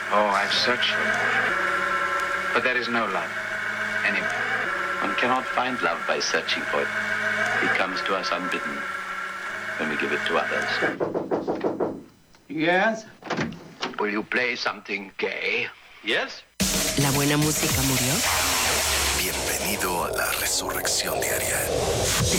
Oh, I've searched for it. But there is no love anywhere. One cannot find love by searching for it. It comes to us unbidden when we give it to others. Yes? Will you play something gay? Yes? ¿La buena música murió? Bienvenido a la resurrección diaria.